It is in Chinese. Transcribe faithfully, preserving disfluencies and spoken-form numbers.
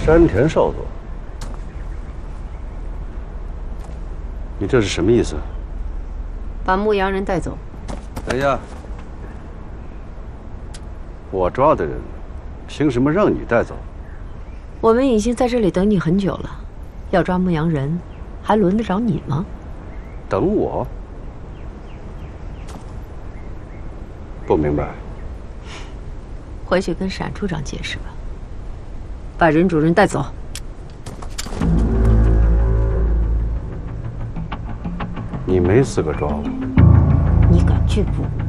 山田少佐，你这是什么意思？ 把牧羊人带走。 等一下，我抓的人，凭什么让你带走？ 我们已经在这里等你很久了，要抓牧羊人，还轮得着你吗？ 等我？不明白。 回去跟闪处长解释吧。把任主任带走。 你没资格抓我。 你敢拒捕我？